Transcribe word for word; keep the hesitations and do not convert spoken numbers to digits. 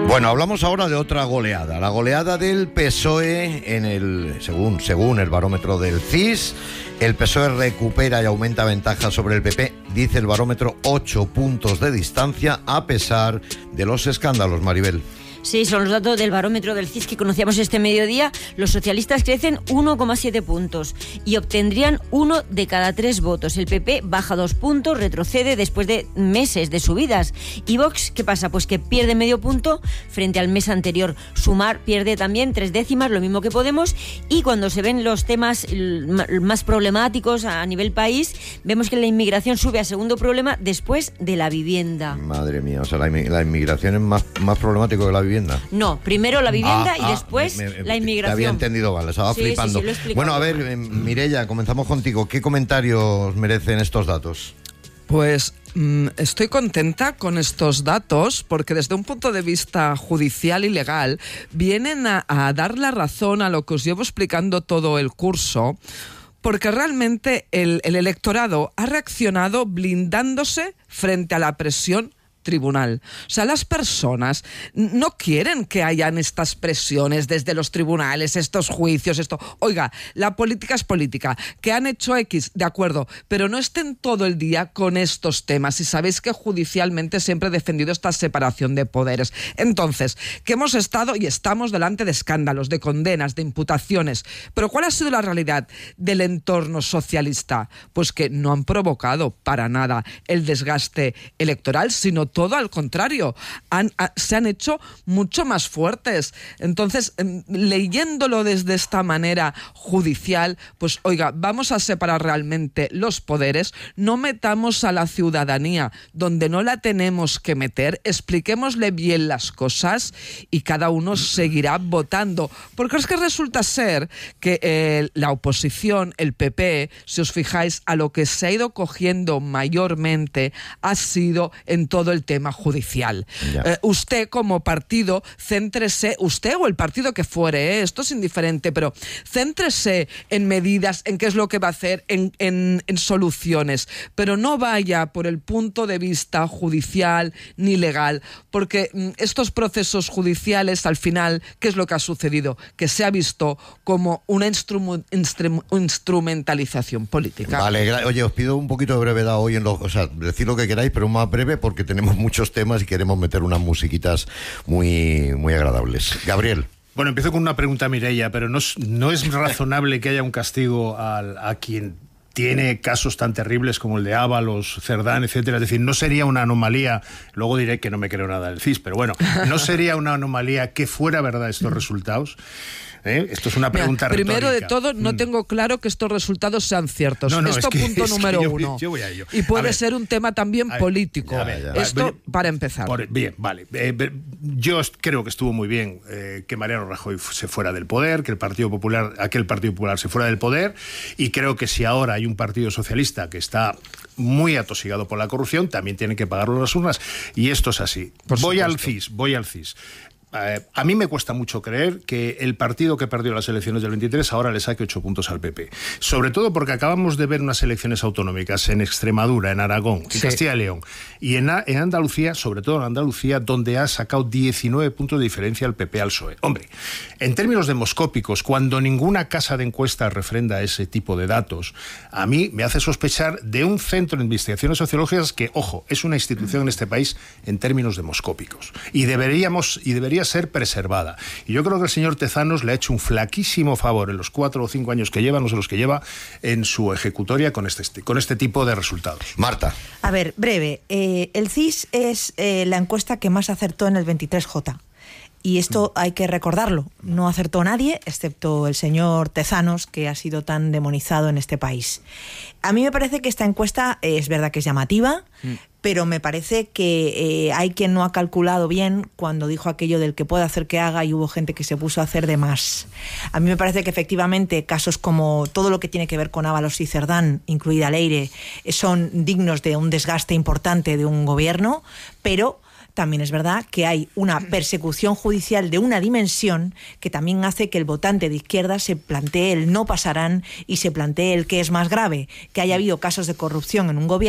Bueno, hablamos ahora de otra goleada, la goleada del P S O E en el, según, según el barómetro del C I S, el P S O E recupera y aumenta ventajas sobre el P P, dice el barómetro, ocho puntos de distancia a pesar de los escándalos, Maribel. Sí, son los datos del barómetro del C I S que conocíamos este mediodía. Los socialistas crecen uno coma siete puntos y obtendrían uno de cada tres votos. El P P baja dos puntos, retrocede después de meses de subidas. ¿Y Vox qué pasa? Pues que pierde medio punto frente al mes anterior. Sumar pierde también tres décimas, lo mismo que Podemos. Y cuando se ven los temas más problemáticos a nivel país, vemos que la inmigración sube a segundo problema después de la vivienda. Madre mía, o sea, la, la inmigración es más, más problemático que la vivienda. No, primero la vivienda ah, y ah, después me, me, la inmigración. Te había entendido, vale, estaba sí, flipando. Sí, sí, bueno, a ver, eh, Mireia, comenzamos contigo. ¿Qué comentarios merecen estos datos? Pues mmm, estoy contenta con estos datos porque desde un punto de vista judicial y legal vienen a, a dar la razón a lo que os llevo explicando todo el curso, porque realmente el, el electorado ha reaccionado blindándose frente a la presión tribunal. O sea, las personas no quieren que hayan estas presiones desde los tribunales, estos juicios, esto. Oiga, la política es política. Que han hecho X, de acuerdo, pero no estén todo el día con estos temas. Y sabéis que judicialmente siempre he defendido esta separación de poderes. Entonces, que hemos estado y estamos delante de escándalos, de condenas, de imputaciones. Pero ¿cuál ha sido la realidad del entorno socialista? Pues que no han provocado para nada el desgaste electoral, sino todo al contrario, han, a, se han hecho mucho más fuertes. Entonces, eh, leyéndolo desde esta manera judicial, pues oiga, vamos a separar realmente los poderes, no metamos a la ciudadanía donde no la tenemos que meter, expliquémosle bien las cosas y cada uno seguirá votando. Porque es que resulta ser que eh, la oposición, el P P, si os fijáis, a lo que se ha ido cogiendo mayormente ha sido en todo el tema judicial. Eh, usted como partido, céntrese, usted o el partido que fuere, eh, esto es indiferente, pero céntrese en medidas, en qué es lo que va a hacer, en, en, en soluciones, pero no vaya por el punto de vista judicial ni legal, porque mm, estos procesos judiciales, al final, ¿qué es lo que ha sucedido? Que se ha visto como una instru- instru- instrumentalización política. Vale, oye, os pido un poquito de brevedad hoy en lo, o sea, decir lo que queráis, pero más breve porque tenemos muchos temas y queremos meter unas musiquitas muy, muy agradables. Gabriel. Bueno, empiezo con una pregunta a Mireia, pero no es, no es razonable que haya un castigo al, a quien tiene casos tan terribles como el de Ábalos, Cerdán, etcétera. Es decir, no sería una anomalía, luego diré que no me creo nada del C I S, pero bueno, no sería una anomalía que fuera verdad estos resultados. ¿Eh? Esto es una pregunta Mira, primero retórica. de todo, no mm. tengo claro que estos resultados sean ciertos. No, no, Esto es que, punto es número que yo, uno. Yo voy a ello. Y puede ver, ser un tema también ver, político. A ver, ya, Esto vale, para empezar. Por, bien, vale. Eh, yo creo que estuvo muy bien eh, que Mariano Rajoy se fuera del poder, que el Partido Popular, aquel Partido Popular se fuera del poder, y creo que si ahora hay un Partido Socialista que está muy atosigado por la corrupción, también tiene que pagarlo las urnas, y esto es así. Por voy supuesto. al C I S, voy al C I S. Eh, a mí me cuesta mucho creer que el partido que perdió las elecciones del veintitrés ahora le saque ocho puntos al P P. Sobre todo porque acabamos de ver unas elecciones autonómicas en Extremadura, en Aragón, en sí. Castilla y León y en, en Andalucía, sobre todo en Andalucía, donde ha sacado diecinueve puntos de diferencia al P P al P S O E. Hombre, en términos demoscópicos, cuando ninguna casa de encuestas refrenda ese tipo de datos, a mí me hace sospechar de un centro de investigaciones sociológicas que, ojo, es una institución en este país en términos demoscópicos. Y deberíamos, y debería ser preservada. Y yo creo que el señor Tezanos le ha hecho un flaquísimo favor en los cuatro o cinco años que lleva, no sé los que lleva, en su ejecutoria con este, con este tipo de resultados. Marta. A ver, breve. Eh, el C I S es eh, la encuesta que más acertó en el veintitrés J. Y esto hay que recordarlo. No acertó nadie, excepto el señor Tezanos, que ha sido tan demonizado en este país. A mí me parece que esta encuesta es verdad que es llamativa, mm. pero me parece que eh, hay quien no ha calculado bien cuando dijo aquello del que puede hacer que haga, y hubo gente que se puso a hacer de más. A mí me parece que efectivamente casos como todo lo que tiene que ver con Ábalos y Cerdán, incluida Leire, son dignos de un desgaste importante de un gobierno, pero también es verdad que hay una persecución judicial de una dimensión que también hace que el votante de izquierda se plantee el no pasarán y se plantee el que es más grave, que haya habido casos de corrupción en un gobierno